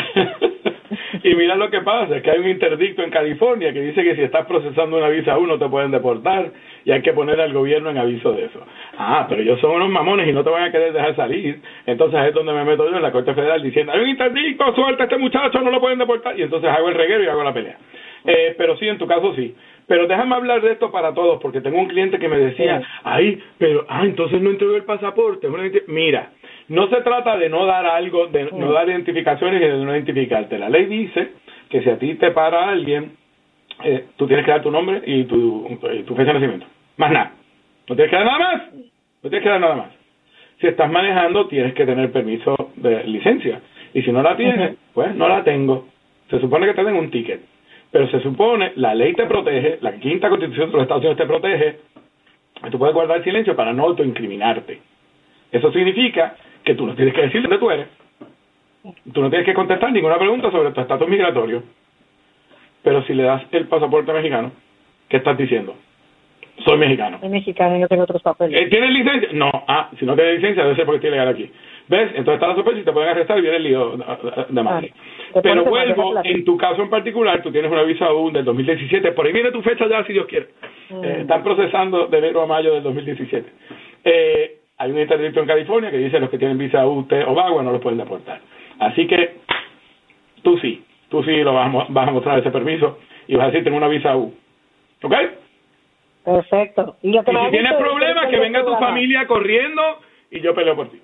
Y mira lo que pasa, es que hay un interdicto en California que dice que si estás procesando una visa U no te pueden deportar y hay que poner al gobierno en aviso de eso. Ah, pero ellos son unos mamones y no te van a querer dejar salir. Entonces es donde me meto yo en la Corte Federal diciendo, hay un interdicto, suelta a este muchacho, no lo pueden deportar. Y entonces hago el reguero y hago la pelea. Eh, pero sí, en tu caso sí. Pero déjame hablar de esto para todos, porque tengo un cliente que me decía, ay, pero, ah, entonces no entregó el pasaporte. Mira, no se trata de no dar algo, de no dar identificaciones y de no identificarte. La ley dice que si a ti te para alguien, eh, tú tienes que dar tu nombre y tu, y tu fecha de nacimiento. Más nada. No tienes que dar nada más. No tienes que dar nada más. Si estás manejando, tienes que tener permiso de licencia. Y si no la tienes, uh-huh. pues no la tengo. Se supone que te den un ticket. Pero se supone, la ley te protege, la quinta constitución de los Estados Unidos te protege, y tú puedes guardar silencio para no autoincriminarte. Eso significa que tú no tienes que decir dónde tú eres. Tú no tienes que contestar ninguna pregunta sobre tu estatus migratorio. Pero si le das el pasaporte mexicano, ¿qué estás diciendo? Soy mexicano. Soy mexicano y yo tengo otros papeles. ¿Tienes licencia? No. Ah, si no tienes licencia, debe ser porque estoy legal aquí. ¿Ves? Entonces está la sospecha y te pueden arrestar y viene el lío de madre. Ah, pero vuelvo, en tu caso en particular, tú tienes una visa U del dos mil diecisiete, por ahí viene tu fecha ya, si Dios quiere. Mm. Eh, están procesando de enero a mayo del dos mil diecisiete. Eh, hay un interdicto en California que dice que los que tienen visa U, T o VAWA no los pueden deportar. Así que tú sí, tú sí lo vas a, vas a mostrar ese permiso y vas a decir, tengo una visa U. ¿Ok? Perfecto. Y, lo que y si tienes problemas, que venga tu programa. familia corriendo y yo peleo por ti.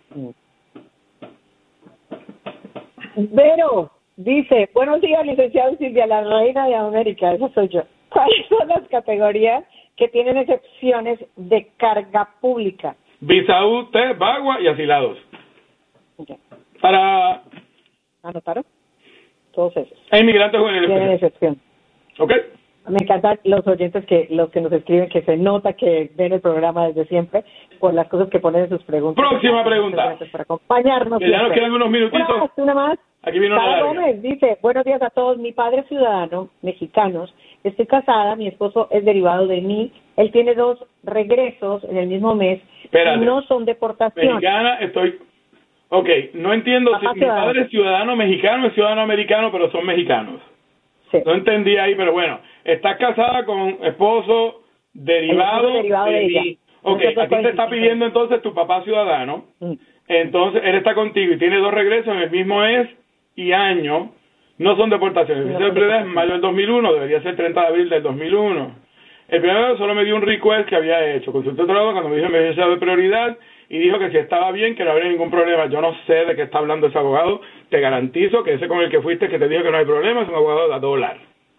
Vero dice, buenos días, licenciado Silvia, la reina de América, esa soy yo. ¿Cuáles son las categorías que tienen excepciones de carga pública? Visa U, T, Bagua y asilados. Okay. Para... ¿Anotaron? Todos esos. E inmigrantes juveniles. Tienen excepción. Ok. Me encantan los oyentes que los que nos escriben, que se nota que ven el programa desde siempre por las cosas que ponen en sus preguntas. Próxima pregunta. Para acompañarnos. Que ya nos quedan unos minutitos. Una más, una más. Aquí vino una Sara Gómez dice, buenos días a todos, mi padre es ciudadano, mexicanos, estoy casada, mi esposo es derivado de mí, él tiene dos regresos en el mismo mes. Espérate. Y no son deportación. Mexicana, estoy... Ok, no entiendo Papá si ciudadano. Mi padre es ciudadano mexicano, es ciudadano americano, pero son mexicanos. Sí. No entendí ahí, pero bueno, estás casada con esposo derivado, derivado de, de ella. Ok, a ti te está pidiendo entonces tu papá ciudadano, mm. entonces él está contigo y tiene dos regresos en el mismo mes y año, no son deportaciones. No, el primer es mayo del dos mil uno, debería ser treinta de abril del dos mil uno. El primero solo me dio un request que había hecho, consulté otro lado cuando me dijo emergencia de prioridad y dijo que si estaba bien, que no habría ningún problema. Yo no sé de qué está hablando ese abogado, te garantizo que ese con el que fuiste que te dijo que no hay problema es un abogado de dólar.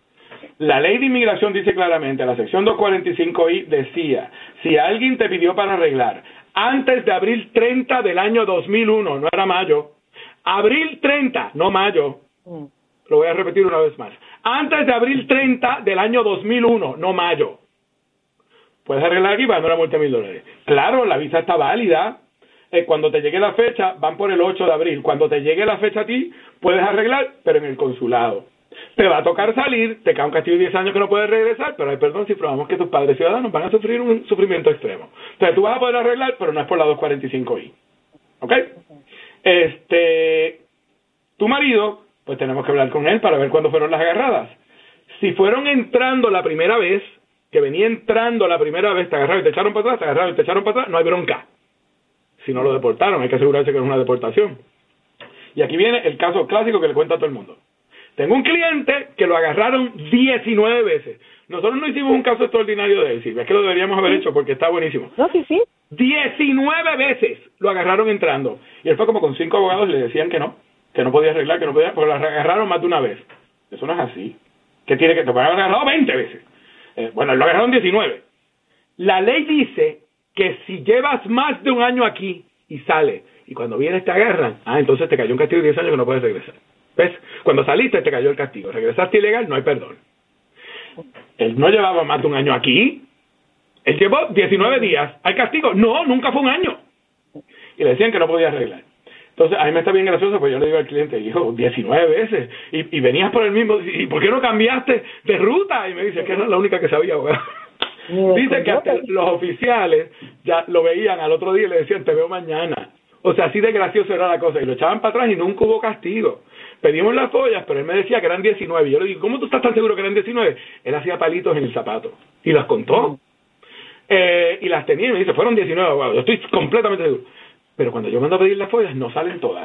La ley de inmigración dice claramente, la sección doscientos cuarenta y cinco I decía, si alguien te pidió para arreglar antes de abril treinta del año dos mil uno, no era mayo, abril treinta, no mayo, mm. lo voy a repetir una vez más, antes de abril treinta del año dos mil uno, no mayo, puedes arreglar aquí pagando una multa de mil dólares. Claro, la visa está válida. Eh, cuando te llegue la fecha, van por el ocho de abril. Cuando te llegue la fecha a ti, puedes arreglar, pero en el consulado. Te va a tocar salir, te cae un castigo de diez años que no puedes regresar, pero hay perdón si probamos que tus padres ciudadanos van a sufrir un sufrimiento extremo. Entonces tú vas a poder arreglar, pero no es por la doscientos cuarenta y cinco I. ¿Ok? Este, tu marido, pues tenemos que hablar con él para ver cuándo fueron las agarradas. Si fueron entrando la primera vez, que venía entrando la primera vez, te agarraron y te echaron para atrás, te agarraron y te echaron para atrás, no hay bronca. Si no lo deportaron, hay que asegurarse que no es una deportación. Y aquí viene el caso clásico que le cuento a todo el mundo. Tengo un cliente que lo agarraron diecinueve veces. Nosotros no hicimos un caso extraordinario de él, Silvia, es que lo deberíamos haber hecho porque está buenísimo. No, sí, sí. diecinueve veces lo agarraron entrando. Y él fue como con cinco abogados y le decían que no, que no podía arreglar, que no podía, porque lo agarraron más de una vez. Eso no es así. Que tiene que, te pueden haber agarrado veinte veces. Eh, bueno, lo agarraron diecinueve. La ley dice que si llevas más de un año aquí y sales, y cuando vienes te agarran, ah, entonces te cayó un castigo de diez años que no puedes regresar. ¿Ves? Cuando saliste te cayó el castigo. Regresaste ilegal, no hay perdón. Él no llevaba más de un año aquí. Él llevó diecinueve días. ¿Hay castigo? No, nunca fue un año. Y le decían que no podía arreglar. Entonces, a mí me está bien gracioso, pues yo le digo al cliente, hijo, diecinueve veces, y, y venías por el mismo, ¿y por qué no cambiaste de ruta? Y me dice, que era la única que sabía, güey. Dice que hasta los oficiales ya lo veían al otro día y le decían, te veo mañana. O sea, así de gracioso era la cosa. Y lo echaban para atrás y nunca hubo castigo. Pedimos las follas, pero él me decía que eran diecinueve. Y yo le digo, ¿cómo tú estás tan seguro que eran diecinueve? Él hacía palitos en el zapato. Y las contó. Eh, y las tenía y me dice, fueron diecinueve, wow, yo estoy completamente seguro. Pero cuando yo mando a pedir las follas, no salen todas.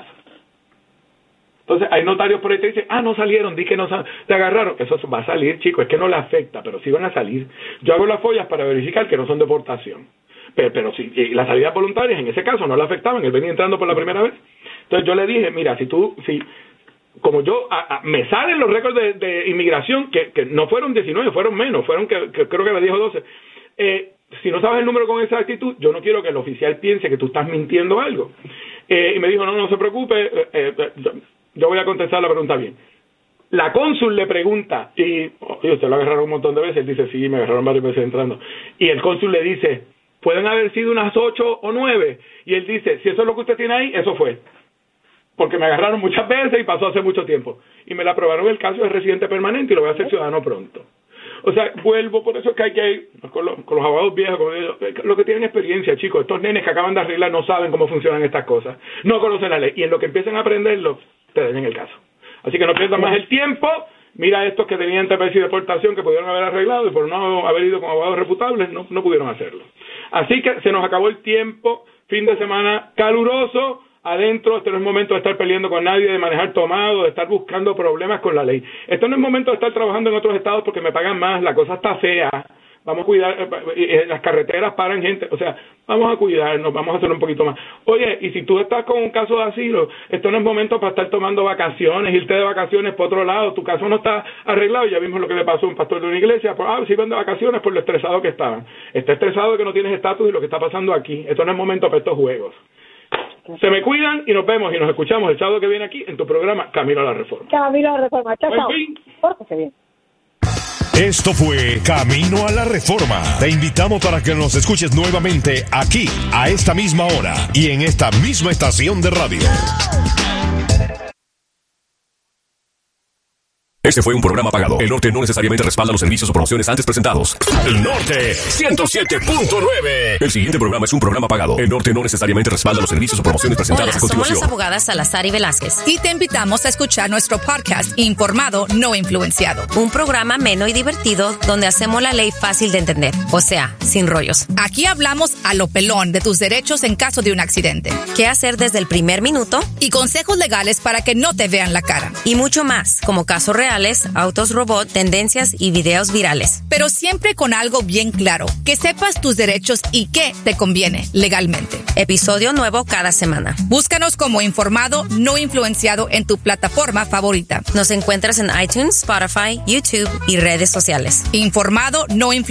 Entonces, hay notarios por ahí que dicen, ah, no salieron, di que no salieron, te agarraron. Eso va a salir, chicos, es que no le afecta, pero sí van a salir. Yo hago las follas para verificar que no son deportación. Pero, pero sí, y las salidas voluntarias, en ese caso, no le afectaban, él venía entrando por la primera vez. Entonces, yo le dije, mira, si tú, si, como yo, a, a, me salen los récords de, de inmigración, que, que no fueron diecinueve, fueron menos, fueron, que, que creo que me dijo doce. Eh, si no sabes el número con esa actitud, yo no quiero que el oficial piense que tú estás mintiendo algo. Eh, y me dijo, no, no se preocupe, eh, eh, yo, yo voy a contestar la pregunta bien. La cónsul le pregunta, y oh, usted lo agarraron un montón de veces, él dice, sí, me agarraron varias veces entrando. Y el cónsul le dice, pueden haber sido unas ocho o nueve. Y él dice, si eso es lo que usted tiene ahí, eso fue. Porque me agarraron muchas veces y pasó hace mucho tiempo. Y me la aprobaron el caso de residente permanente y lo voy a hacer ciudadano pronto. O sea, vuelvo, por eso es que hay que ir con los, con los abogados viejos, con ellos, los que tienen experiencia, chicos. Estos nenes que acaban de arreglar no saben cómo funcionan estas cosas. No conocen la ley. Y en lo que empiezan a aprenderlo, te dañan el caso. Así que no pierdan más el tiempo. Mira estos que tenían T P S y deportación que pudieron haber arreglado y por no haber ido con abogados reputables, no, no pudieron hacerlo. Así que se nos acabó el tiempo. Fin de semana caluroso. Adentro, este no es momento de estar peleando con nadie, de manejar tomado, de estar buscando problemas con la ley. Este no es momento de estar trabajando en otros estados porque me pagan más, la cosa está fea. vamos a cuidar, eh, en las carreteras paran gente, o sea, vamos a cuidarnos, vamos a hacer un poquito más. Oye, y si tú estás con un caso de asilo, esto no es momento para estar tomando vacaciones, irte de vacaciones por otro lado, tu caso no está arreglado, ya vimos lo que le pasó a un pastor de una iglesia, pues, ah, se iban de vacaciones por lo estresado que estaban. Está estresado de que no tienes estatus y lo que está pasando aquí, esto no es momento para estos juegos. Se me cuidan y nos vemos y nos escuchamos el sábado que viene aquí en tu programa Camino a la Reforma. Camino a la Reforma, chao, chao. Pórtese bien. Esto fue Camino a la Reforma. Te invitamos para que nos escuches nuevamente aquí, a esta misma hora y en esta misma estación de radio. Este fue un programa pagado. El Norte no necesariamente respalda los servicios o promociones antes presentados. El Norte ciento siete punto nueve. El siguiente programa es un programa pagado. El Norte no necesariamente respalda los servicios o promociones presentadas Hola, a continuación. somos las abogadas Salazar y Velázquez. Y te invitamos a escuchar nuestro podcast Informado, no influenciado. Un programa ameno y divertido donde hacemos la ley fácil de entender. O sea, sin rollos. Aquí hablamos a lo pelón de tus derechos en caso de un accidente. ¿Qué hacer desde el primer minuto? Y consejos legales para que no te vean la cara. Y mucho más, como casos reales, autos robot, tendencias y videos virales. Pero siempre con algo bien claro, que sepas tus derechos y qué te conviene legalmente. Episodio nuevo cada semana. Búscanos como Informado, no influenciado en tu plataforma favorita. Nos encuentras en iTunes, Spotify, YouTube y redes sociales. Informado, no influenciado.